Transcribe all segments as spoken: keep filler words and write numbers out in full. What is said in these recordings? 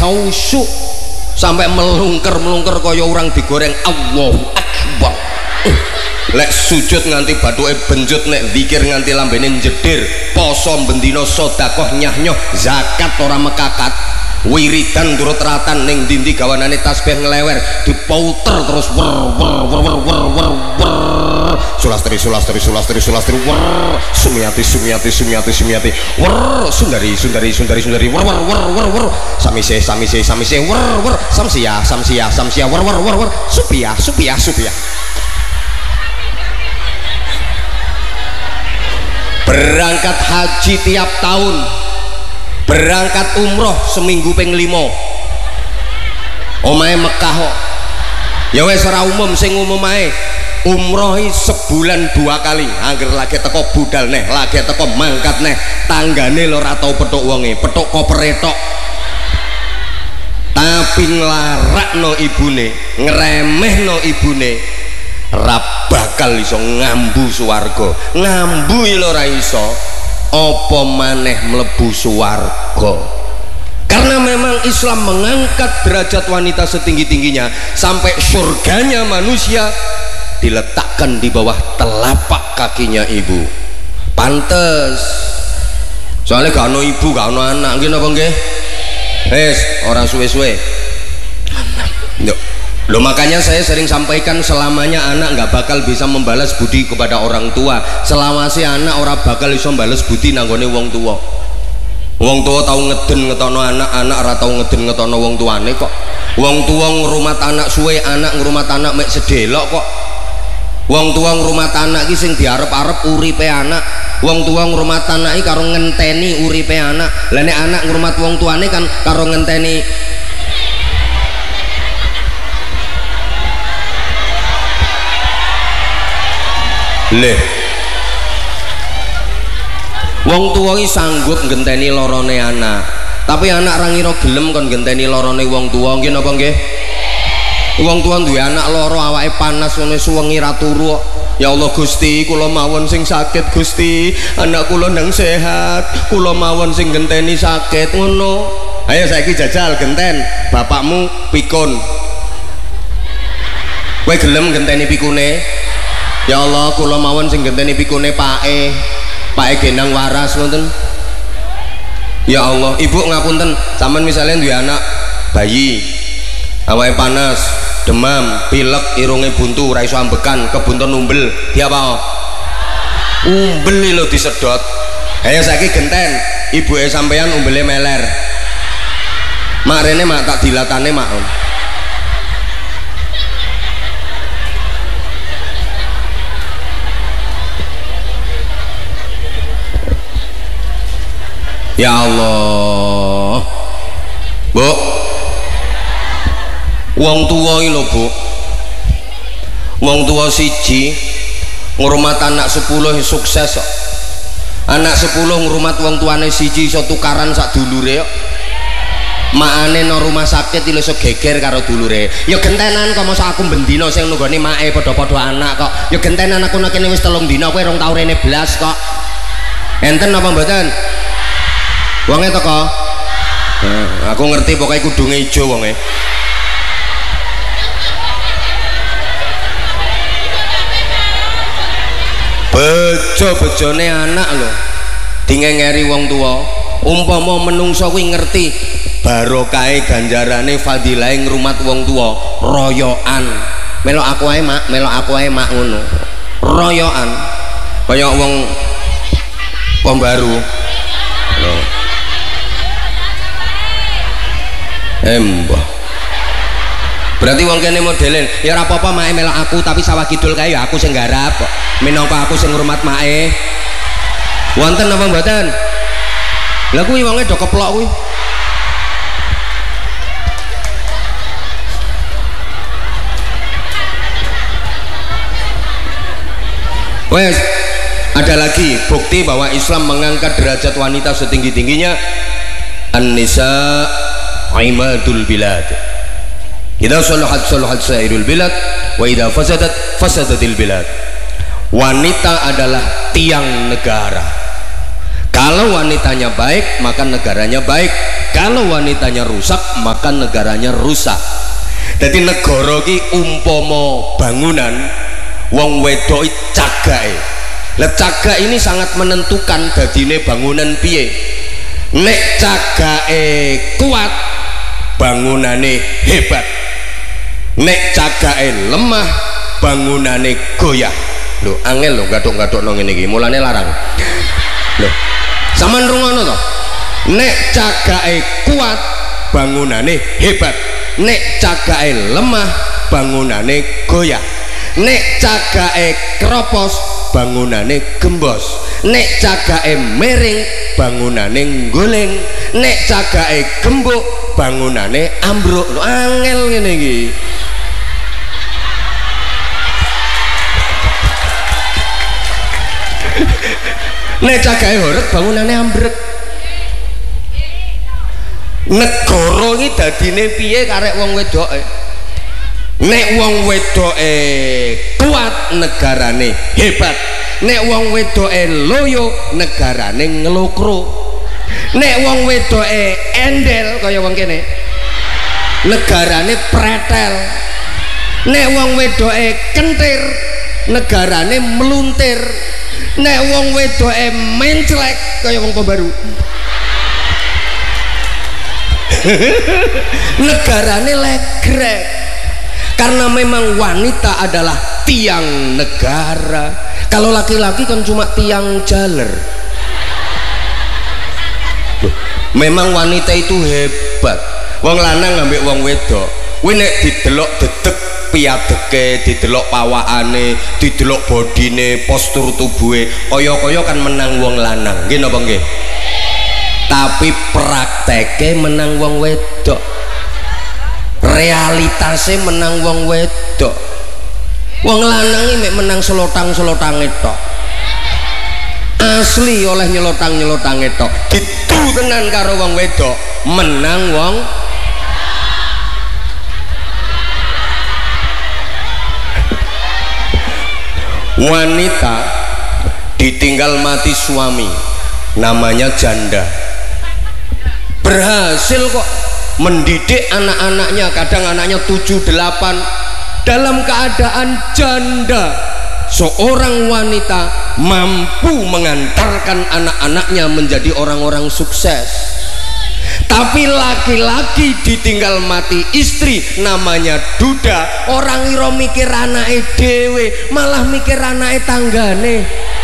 khusyuk sampai melungker-melungker kaya orang digoreng. Allahu Akbar. Lek sujud nganti bathuke benjut, nek zikir nganti lambene jedir, poso bendina sedekah nyah-nyoh, zakat ora mekakat, wiridan turut ratan ning ndi-ndi gawanane tasbih ngelewer dipauter terus wer wer wer wer wer wer wer sulastri sulastri sulastri sulastri wer sumiati sumiati sumiati sumiati wer sundari sundari sundari sundari wer wer wer wer wer samise samise samise wer wer samsia samsia samsia wer wer wer wer supia supia supia. Berangkat haji tiap tahun, berangkat umroh seminggu ping limo, omahe Mekah kok ya wes ora umum, sing umum ae umroh sebulan dua kali, angger lagi teko budal neh, lagi teko mangkat neh, tanggane lho ora tau petuk wonge, petuk kopere tok, tapi nglarakno ibune, ngremehno ibune, ra bakal iso ngambu swarga. Ngambu lho ora iso, apa maneh mlebu swarga. Karena memang Islam mengangkat derajat wanita setinggi-tingginya sampai surganya manusia diletakkan di bawah telapak kakinya ibu. Pantes soalnya gak ono ibu, gak ono anak, nggih napa nggih? Wes ora suwe-suwe. Loh, makanya saya sering sampaikan selamanya anak nggak bakal bisa membalas budi kepada orang tua. Selama si anak orang bakal bisa membalas budi nanggone wong tua. Wong tua tahu ngeden ngetono anak, anak ora tahu ngeden ngetono wong tuane kok. Wong tua ngrumat anak suwe, anak ngrumat anak mek sedelok kok. Wong tua ngrumat anak ki sing diarep-arep uripe anak. Wong tua ngrumat anak iki karo ngenteni uripe anak. Lah nek anak ngrumat wong tuane kan karo ngenteni. Leh, wong tua iki sanggup ngenteni lorone anak, tapi anak ra ngira gelem kon ngenteni lorone wong tua. Nggih napa nggih? Wong tua duwe anak loro awake panas ngene suwengi ra turu. Ya Allah Gusti, kula mawon sing sakit Gusti, anak kula nang sehat, kula mawon sing ngenteni sakit ngono. Ayo saiki jajal genten bapakmu pikun. Kowe gelem ngenteni pikune? Ya Allah, kula mawon sing genteni pikune pake, pake gendang waras ngoten. Ya Allah, ibu ngapunten, sampean misalnya duwe anak bayi, awake panas, demam, pilek, irunge buntu, ra iso ambekan, kebuntun umbel, diapa? Umbel lho disedot. Ayo saiki genten, ibuke sampean umbele meler. Mak rene mak tak dilatane mak. Ya Allah, Bu, wong tua ini lho Bu, wong tua siji ngurmat anak sepuluh sukses kok. Anak sepuluh ngurmat wong tuane siji iso tukaran sak dulure kok. Makane nang rumah sakit iki iso geger karo dulure. Ya gentenan kok masa aku bendina sing nunggone make padha-padha anak kok. Ya gentenan aku nek kene wis telung dina kowe rong tau rene blas kok. Enten apa mboten? Wonge teko. Nah, aku ngerti pokoknya kudunge ijo wonge. Bejo-bejone anak lho dingengeri wong tua. Umpama menungso kuwi ngerti barokahe ganjarane fadilahe ngrumat wong tua, royokan. Melok aku ae mak, melok aku ae mak ngono. Royokan. Kaya wong pembaru. Lho. Embah. Berarti wong kene modelen ya ora apa-apa mae melok aku tapi sawah kidul kae ya aku sing garap kok. Minangka aku sing ngurmat mae. Wonten apa mboten? Lah kuwi wonge do keplok kuwi. Wes, ada lagi bukti bahwa Islam mengangkat derajat wanita setinggi-tingginya. An-nisa imadul bilad. Idza salahat salahat sairul bilad wa idza fasadat fasadatil bilad. Wanita adalah tiang negara. Kalau wanitanya baik maka negaranya baik, kalau wanitanya rusak maka negaranya rusak. Jadi negara ki umpomo bangunan wong wedok cagake. Lah cagak ini sangat menentukan dadine bangunan piye. Nek cagake kuat bangunane hebat, nek cagake lemah bangunane goyah. Lho angel lho gathuk-gathukno ngene iki, mulane larang. Lho sampean rungono to, nek cagake kuat bangunane hebat, nek cagake lemah bangunane goyah, nek cagake kropos bangunane gembos, nek cagake miring bangunane goleng, nek cagake gembuk bangunane ambruk. Lho angel ngene iki. Nek cagake horeg bangunane ambrek. Negara iki dadine piye karek wong wedoke? Nek wong wedoke kuat negarane hebat, nek wong wedoke loyo negarane ngelokro, nek wong wedoke endel kaya wong kene negarane pretel, nek wong wedoke kentir negarane meluntir, nek wong wedoke menclek kaya wong Pembaru negarane legrek. Karena memang wanita adalah tiang negara. Kalau laki-laki kan cuma tiang jaler. Memang wanita itu hebat. Wong lanang ngambek wong wedok, kuwi nek didelok dedeg piadeke, didelok pawakane, didelok bodine, postur tubuhe, kaya-kaya kan menang wong lanang. Nggih napa nggih? Tapi prakteke menang wong wedok. Realitasnya menang wong wedok. Wong lanang ini menang selotang-selotang itu. Asli oleh nyelotang-nyelotang itu. Gitu tenan karo wong wedok menang wong. Wanita ditinggal mati suami namanya janda. Berhasil kok mendidik anak-anaknya, kadang anaknya tujuh delapan dalam keadaan janda. Seorang wanita mampu mengantarkan anak-anaknya menjadi orang-orang sukses. Tapi laki-laki ditinggal mati istri namanya duda, orang iro mikir anake dhewe malah mikir anake tanggane.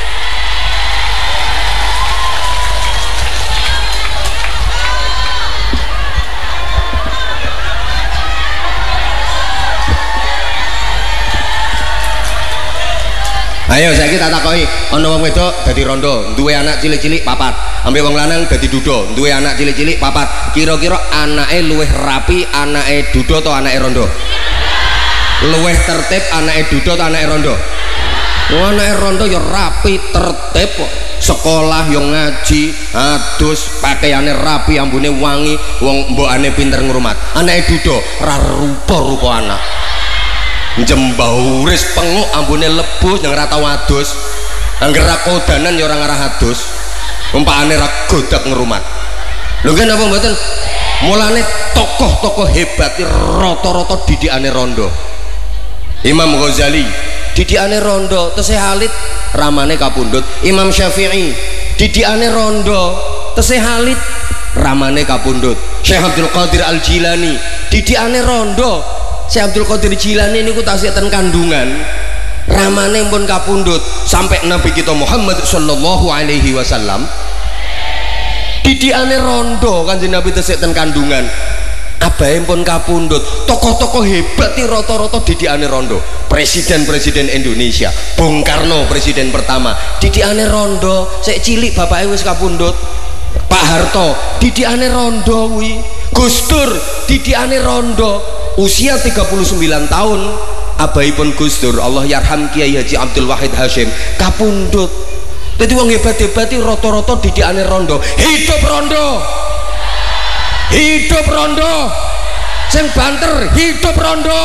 Ayo saiki tak takoki, ana wong wedok dadi rondo, duwe anak cilik-cilik papat, ambek wong lanang dadi duda, duwe anak cilik-cilik papat. Kira-kira anake luwih rapi anake duda atau anake rondo? Luwih tertib anake duda atau anake rondo? Oh, anake rondo ya rapi, tertib kok. Sekolah yo ngaji, adus, pakaiane rapi, ambune wangi, wong mbokane pinter ngrumat. Anake duda ra rupa-rupa anak. Jembauris penguk ambune lebus yang rata wadus, angger ra kodanan ya ora ngarah adus, umpamane ra godak ngrumat. Lho nggih napa mboten? Mulane tokoh-tokoh hebat rata-rata didikane rondo. Imam Ghazali didikane rondo, tesih alit ramane kapundhut. Imam Syafi'i didikane rondo, tesih alit ramane kapundhut. Syekh Abdul Qadir Al Jilani didikane rondo. Syekh Abdul Qadir Jilani niku tasih ten kandungan, ramane pun kapundhut sampai Nabi kita Muhammad sallallahu alaihi wasallam didikane rondo. Kanjeng Nabi tasih ten kandungan, abahe pun kapundhut. Tokoh-tokoh hebat iki rata-rata didikane rondo. Presiden-presiden Indonesia, Bung Karno presiden pertama didikane rondo, sik cilik bapake wis kapundhut. Pak Harto didikane rondo kuwi. Gus Dur didikane rondo, usia tiga puluh sembilan tahun abaipun Gus Dur, Allah yarham Kiai Haji Abdul Wahid Hashim, kapundhut. Dadi wong hebat-hebat iki rata-rata didikane rondo. Hidup rondo, hidup rondo, sing banter hidup rondo.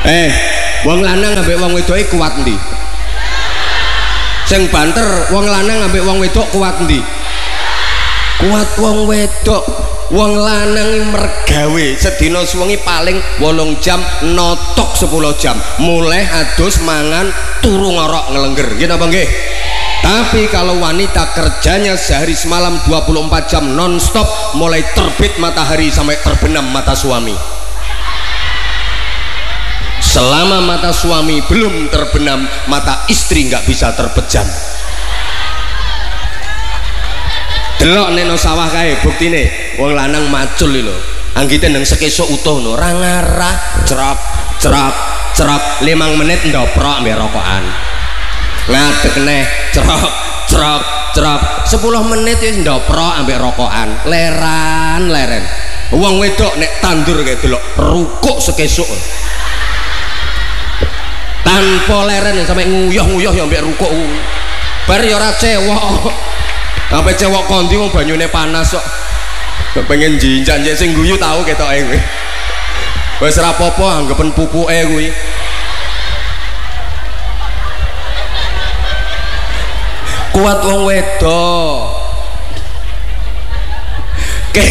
eh wong lanang ambek wong wedok kuat ndi? Sing banter wong lanang ambek wong wedok kuat ndi? Kuat wong wedok. Wong lanang mergawe sedina suwengi paling wolong jam notok sepuluh jam mulai adus mangan turu ngorok ngelengger gitu apa nggih? Tapi kalau wanita kerjanya sehari semalam dua puluh empat jam non-stop mulai terbit matahari sampai terbenam mata suami. Selama mata suami belum terbenam mata istri nggak bisa terpejam. Delok neno sawah kae buktine wong lanang macul lho. Anggite nang sekesuk utuh no ora ngarah cerap cerap cerap limang menit ndoprok mbek rokokan. Ngadeg neh cerap cerap cerap sepuluh menit wis ndoprok ambek rokokan. Leran leren. Wong wedok nek tandur kae delok rukuk sekesuk. Tanpa leren sampe nguyuh-nguyuh ya ambek rukuk. Bar ya ora cewek. Sampai cewek kondi mau banyune panas kok pengen jinjak njek sing guyu tau ketoke kowe wis ora apa-apa anggapen pupuke kuwi kuat wong wedok ke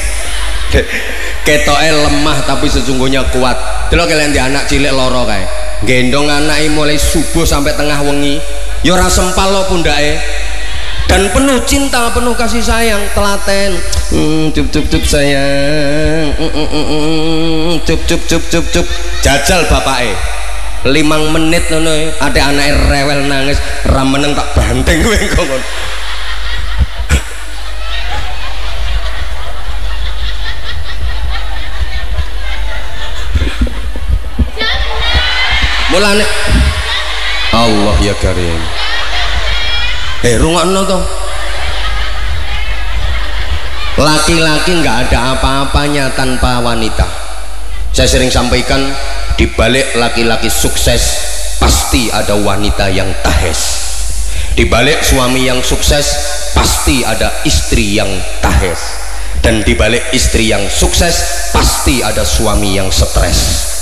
ketoke lemah tapi sesungguhnya kuat. Delok kalian di anak cilik loro kae gendong anake mulai subuh sampai tengah wengi ya ora sempal lo pundake dan penuh cinta, penuh kasih sayang, telaten, mm, cup cup cup sayang, mm, mm, mm, mm, cup cup cup cup cup, jajal bapake, limang menit nono, ada anaknya rewel nangis, rameneng tak banteng gue ngomong. Mulane, Allah ya Karim. Eh rungokno toh. Laki-laki nggak ada apa-apanya tanpa wanita. Saya sering sampaikan di balik laki-laki sukses pasti ada wanita yang tahes. Di balik suami yang sukses pasti ada istri yang tahes. Dan di balik istri yang sukses pasti ada suami yang stres.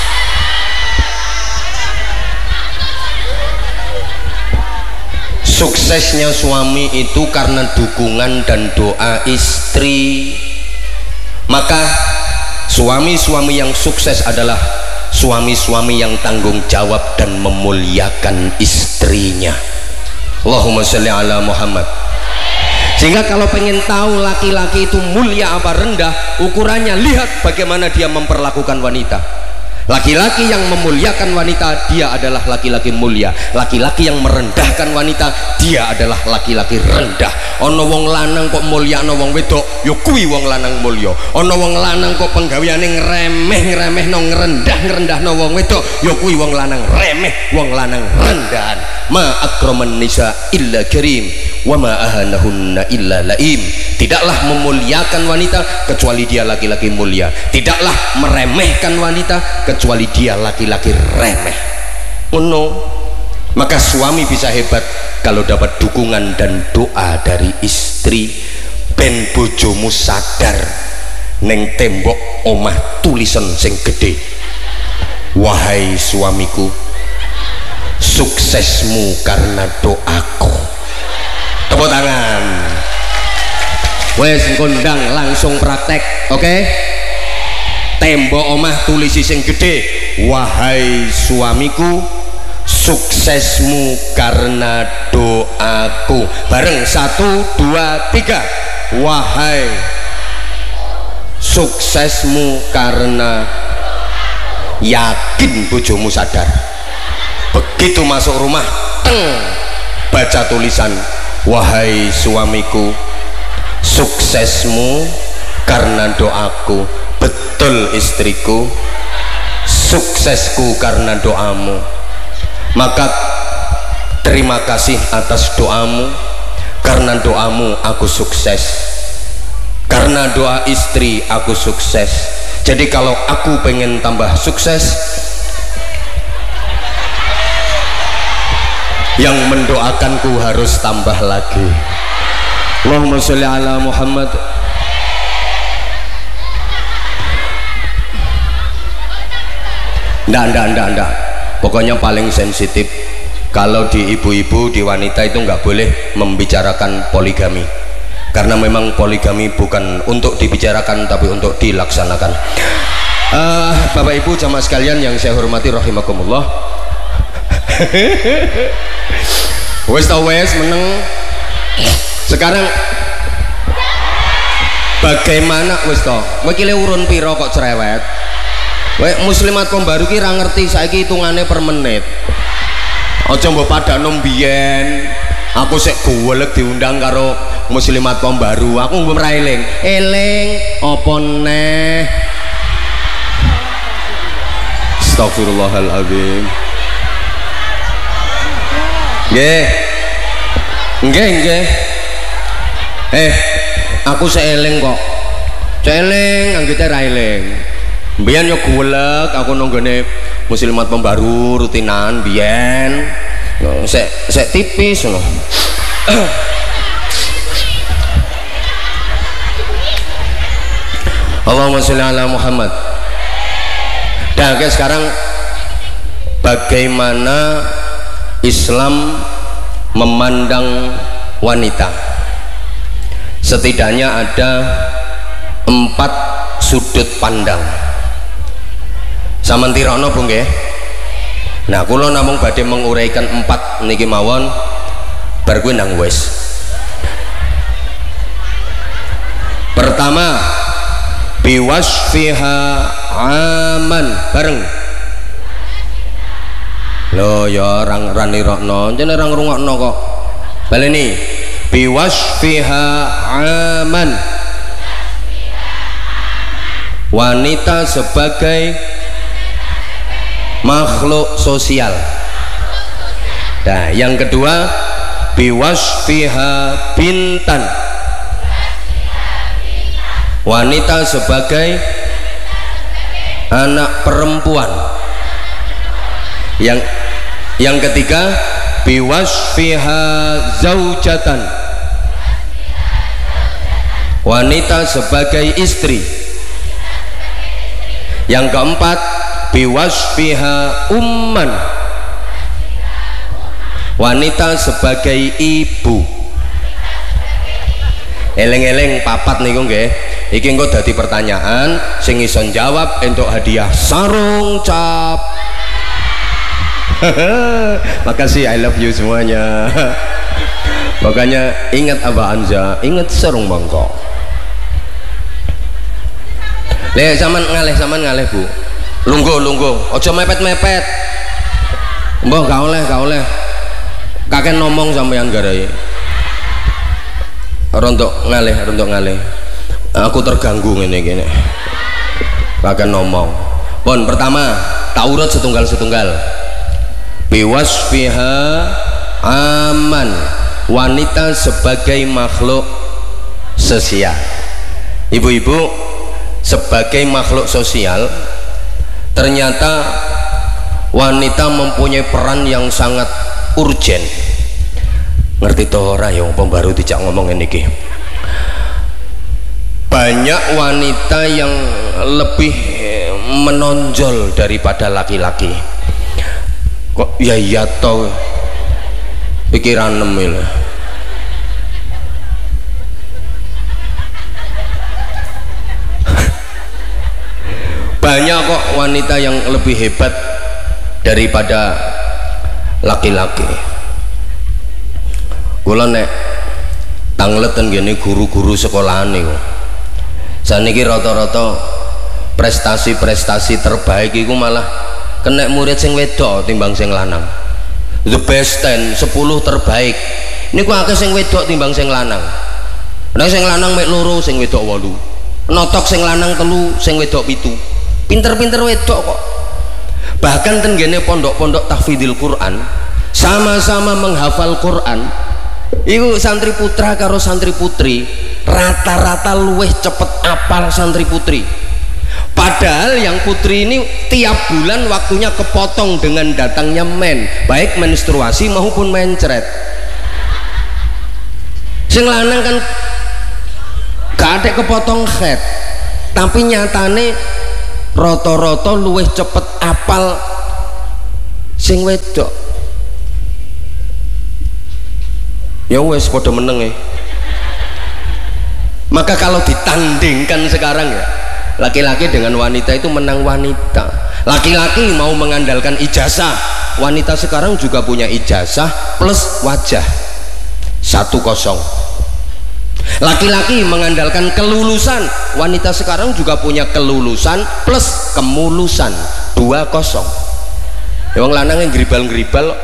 Suksesnya suami itu karena dukungan dan doa istri. Maka suami-suami yang sukses adalah suami-suami yang tanggung jawab dan memuliakan istrinya. Allahumma sholli ala Muhammad. Sehingga kalau pengen tahu laki-laki itu mulia apa rendah, ukurannya lihat bagaimana dia memperlakukan wanita. Laki-laki yang memuliakan wanita, dia adalah laki-laki mulia. Laki-laki yang merendahkan wanita, dia adalah laki-laki rendah. Ono wong lanang kok mulia, ono wong wedok, yo kuwi wong lanang mulya. Ono wong lanang kok penggaweane ngremeh-ngremeh no ngerendah ngerendah no wong wedok, yo kuwi wong lanang remeh, wong lanang rendahan. Ma akraman nisa illa karim, wa ma ahanahunna illa laim. Tidaklah memuliakan wanita kecuali dia laki-laki mulia. Tidaklah meremehkan wanita kecuali dia laki-laki remeh. Oh no. Maka suami bisa hebat kalau dapat dukungan dan doa dari istri. Ben bojomu sadar neng tembok omah tulisan sing gede, wahai suamiku, suksesmu karena doaku. Tepuk tangan. Wes kondang langsung praktek, oke? Okay? Tembok omah tulisi sing gede, wahai suamiku, suksesmu karena doaku. Bareng satu dua tiga, wahai suksesmu karena. Yakin bojomu sadar. Begitu masuk rumah, teng, baca tulisan, wahai suamiku, suksesmu karena doaku. Betul istriku, suksesku karena doamu. Maka terima kasih atas doamu. Karena doamu aku sukses. Karena doa istri aku sukses. Jadi kalau aku pengen tambah sukses, yang mendoakanku harus tambah lagi. Allahumma sholli ala Muhammad. ndak ndak ndak ndak pokoknya paling sensitif kalau di ibu-ibu, di wanita itu nggak boleh membicarakan poligami, karena memang poligami bukan untuk dibicarakan tapi untuk dilaksanakan. uh, Bapak Ibu jamaah sekalian yang saya hormati rahimakumullah, wes tau wes meneng. Sekarang bagaimana wes tau wakile urun piro kok cerewet. Wek muslimat pembaru ki ra ngerti saiki hitungane per menit. Aja mbok padakno mbiyen. Aku sik golek diundang karo muslimat pembaru. Aku mbok ra eling. Eling apa neh? Astagfirullahaladzim. Nggih. Nggih, nggih. Eh, aku sik eling kok. Sik eling anggite ra eling. Biyen yo golek aku nonggone muslimat pembaru rutinan biyen. Sek sek tipis ngono. Allahumma sholli ala Muhammad. Dan oke, sekarang bagaimana Islam memandang wanita? Setidaknya ada empat sudut pandang. Samantirana Bu nggih. Nah, kula namung badhe menguraikan empat niki mawon bar kuwi nang wis. Pertama, biwasfiha aman bareng. Lho ya orang rani rokno, jane orang rungokno kok. Baleni biwasfiha aman. Wanita sebagai makhluk sosial. Nah, yang kedua biwasfiha bintan. Wanita sebagai anak perempuan. Yang yang ketiga biwasfiha zaujatan. Wanita sebagai istri. Yang keempat biwasfiha umman. Wanita sebagai ibu. Eleng-eleng papat niku nggih. Iki engko dadi pertanyaan sing iso jawab entuk hadiah sarung cap. Makasih, I love you semuanya. Makanya ingat Abah Anza, ingat sarung bangkok. Le zaman ngalih zaman ngalih Bu. Lungguh lungguh, aja mepet-mepet. Mbah gak oleh, gak oleh. Kakek ngomong sampean garai. Rontok ngalih, rontok ngalih. Aku terganggu ngene gini. Kakek ngomong. Pon pertama, tak urut setunggal-setunggal. Biwasfiha aman. Wanita sebagai makhluk sosial. Ibu-ibu sebagai makhluk sosial, ternyata wanita mempunyai peran yang sangat urgen. Ngerti toh ora yang pembaru dijak ngomong ini ki. Banyak wanita yang lebih menonjol daripada laki-laki. Kok ya iya toh pikiran nemil. Banyak kok wanita yang lebih hebat daripada laki-laki. Kula nek tangleten gini guru-guru sekolahan niku. Saniki rata-rata prestasi-prestasi terbaik iku malah kena murid sing wedok timbang sing lanang. The best ten, sepuluh terbaik. Niku akeh sing wedok timbang sing lanang. Nek sing lanang mek loro, sing wedok wolu. Notok sing lanang telu, sing wedok pitu. Pinter-pinter wedok kok. Bahkan tenggene pondok-pondok tahfidzil Quran, sama-sama menghafal Quran, iku santri putra karo santri putri rata-rata luweh cepet apal santri putri. Padahal yang putri ini tiap bulan waktunya kepotong dengan datangnya men, baik menstruasi maupun mencret. Sing lanang kan gak ada kepotong head, tapi nyatane rata-rata luwih cepet apal sing wedok. Ya wes padha meneng e. Maka kalau ditandingkan sekarang ya, laki-laki dengan wanita itu menang wanita. Laki-laki mau mengandalkan ijazah, wanita sekarang juga punya ijazah plus wajah. Satu kosong. Laki-laki mengandalkan kelulusan, wanita sekarang juga punya kelulusan plus kemulusan. Dua kosong. Ya wong lanang yang gribal-gribal.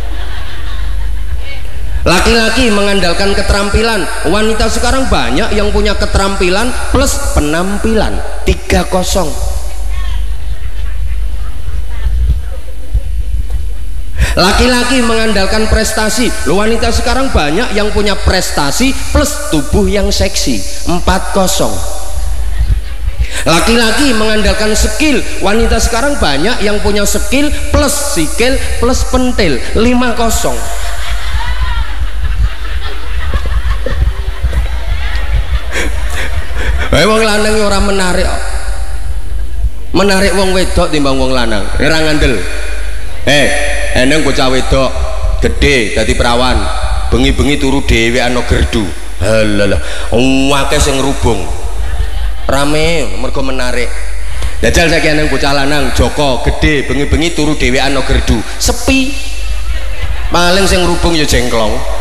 Laki-laki mengandalkan keterampilan, wanita sekarang banyak yang punya keterampilan plus penampilan. Tiga kosong. Laki-laki mengandalkan prestasi, wanita sekarang banyak yang punya prestasi plus tubuh yang seksi. Empat kosong. Laki-laki mengandalkan skill, wanita sekarang banyak yang punya skill plus sikil plus pentil. Lima kosong. Eh wong lanang ora menarik. Menarik wong wedok timbang wong lanang. Ora ngandel. Eh, eneng bocah wedok gede dadi perawan. Bengi-bengi turu dhewe ana gerdu. Halalah, akeh sing ngrubung. Rame mergo menarik. Jajal saiki eneng bocah lanang Joko gede bengi-bengi turu dhewe ana gerdu. Sepi. Paling sing ngrubung ya jengklong.